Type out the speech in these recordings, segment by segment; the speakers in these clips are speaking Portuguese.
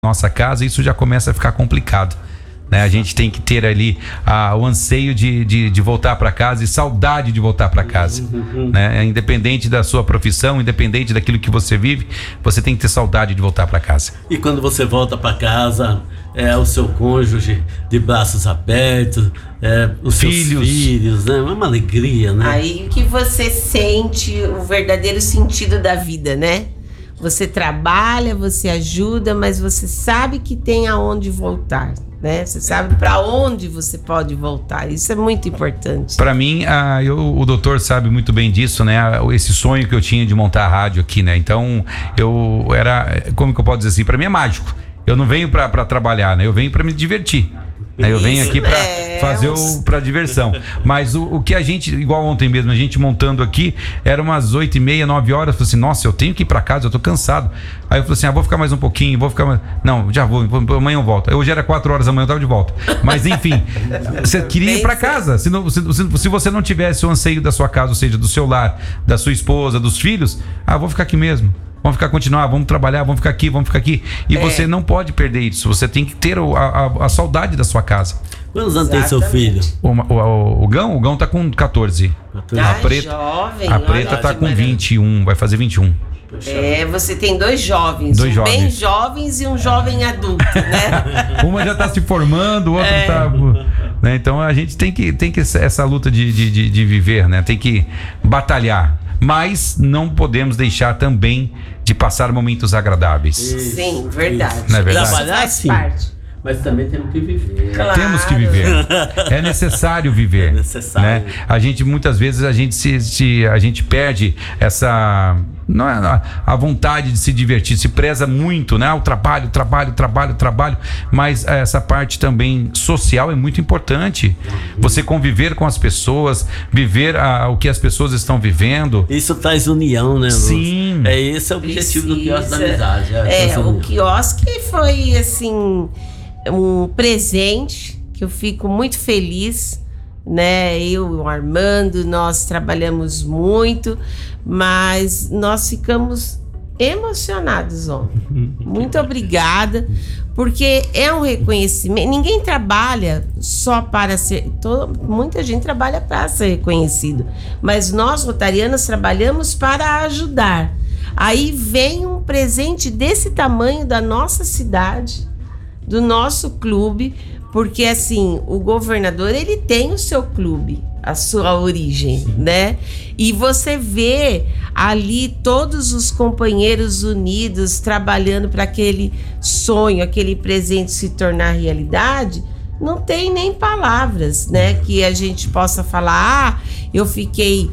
nossa casa, isso já começa a ficar complicado, né? A gente tem que ter ali o anseio de voltar para casa e saudade de voltar para casa, né? Independente da sua profissão, independente daquilo que você vive, você tem que ter saudade de voltar para casa. E quando você volta para casa, o seu cônjuge de braços abertos, os seus filhos, né? É uma alegria, né? Aí que você sente o verdadeiro sentido da vida, né? Você trabalha, você ajuda, mas você sabe que tem aonde voltar, né? Você sabe para onde você pode voltar. Isso é muito importante. Para mim, o doutor sabe muito bem disso, né? Esse sonho que eu tinha de montar a rádio aqui, né? Então, como que eu posso dizer assim? Para mim é mágico. Eu não venho para trabalhar, né? Eu venho para me divertir. Eu venho aqui para fazer para diversão. Mas o que a gente, igual ontem mesmo, a gente montando aqui, era umas 8h30, 9 horas. Eu falei assim, nossa, eu tenho que ir para casa, eu tô cansado. Aí eu falei assim, vou ficar mais um pouquinho, não, já vou, amanhã eu volto. Hoje era 4 horas da manhã, eu tava de volta. Mas enfim, você queria ir para casa. Se você não tivesse o anseio da sua casa, ou seja, do seu lar, da sua esposa, dos filhos, vou ficar aqui mesmo. Continuar, vamos trabalhar, vamos ficar aqui. E você não pode perder isso. Você tem que ter a saudade da sua casa. Quantos anos tem seu filho? O Gão tá com 14. Jovem. A Preta tá com 21, vai fazer 21. Você tem dois jovens. Bem jovens e um jovem adulto, né? Uma já tá se formando, o outro tá... Né? Então a gente tem que essa luta de viver, né? Tem que batalhar. Mas não podemos deixar também de passar momentos agradáveis. Sim, verdade. Não é verdade? Trabalhar sim, mas também temos que viver. Claro. Temos que viver. É necessário viver. É necessário. Né? A gente, muitas vezes, a gente perde essa... Não é a vontade de se divertir, se preza muito, né? O trabalho, mas essa parte também social é muito importante. Você conviver com as pessoas, viver o que as pessoas estão vivendo. Isso traz união, né, Lúcio? Sim. Esse é o objetivo do quiosque da amizade. O quiosque foi, assim, um presente que eu fico muito feliz, né? Eu e o Armando, nós trabalhamos muito, mas nós ficamos emocionados ontem. Muito obrigada, porque é um reconhecimento. Ninguém trabalha só para ser... muita gente trabalha para ser reconhecido, mas nós, rotarianos, trabalhamos para ajudar. Aí vem um presente desse tamanho da nossa cidade, do nosso clube, porque assim, o governador, ele tem o seu clube, a sua origem, né? E você vê ali todos os companheiros unidos trabalhando para aquele sonho, aquele presente se tornar realidade. Não tem nem palavras, né? Que a gente possa falar, eu fiquei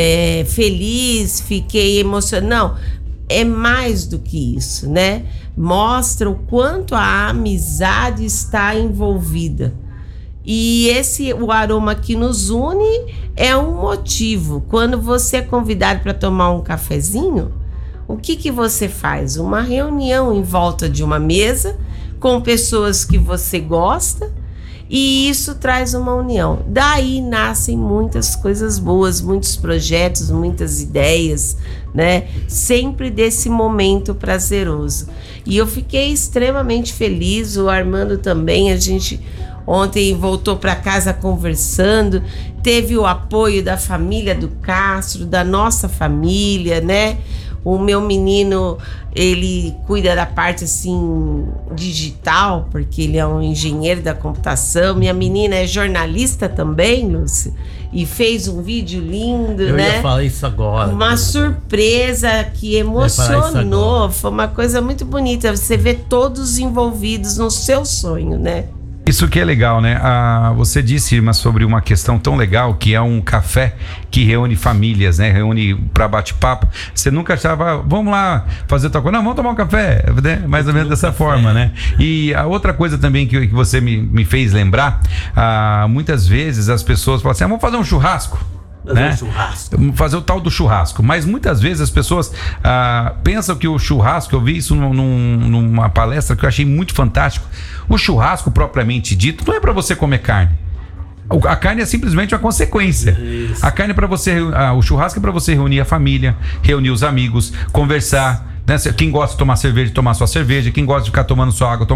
feliz, fiquei emocionado. Não, é mais do que isso, né? Mostra o quanto a amizade está envolvida. E o aroma que nos une é um motivo. Quando você é convidado para tomar um cafezinho, o que você faz? Uma reunião em volta de uma mesa com pessoas que você gosta, e isso traz uma união. Daí nascem muitas coisas boas, muitos projetos, muitas ideias, né? Sempre desse momento prazeroso. E eu fiquei extremamente feliz, o Armando também, a gente ontem voltou para casa conversando, teve o apoio da família do Castro, da nossa família, né? O meu menino, ele cuida da parte assim digital, porque ele é um engenheiro da computação. Minha menina é jornalista também, Lúcia, e fez um vídeo lindo, eu né? Eu ia falar isso agora. Uma surpresa que emocionou, foi uma coisa muito bonita. Você vê todos envolvidos no seu sonho, né? Isso que é legal, né? Você disse, Irma, sobre uma questão tão legal que é um café que reúne famílias, né? Reúne para bate-papo. Você nunca achava, vamos lá fazer tal coisa. Não, vamos tomar um café, né? Mais ou menos dessa forma, né? E a outra coisa também que você me fez lembrar, muitas vezes as pessoas falam assim, vamos fazer um churrasco. Né? Fazer o tal do churrasco. Mas muitas vezes as pessoas pensam que o churrasco, eu vi isso numa palestra que eu achei muito fantástico. O churrasco propriamente dito não é para você comer carne. A carne é simplesmente uma consequência. Isso. A carne é para você, o churrasco é para você reunir a família, reunir os amigos, conversar, Né? Quem gosta de tomar cerveja, tomar sua cerveja. Quem gosta de ficar tomando sua água,